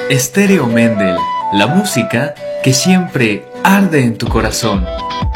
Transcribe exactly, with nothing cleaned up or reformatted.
Estéreo Mendel, la música que siempre arde en tu corazón.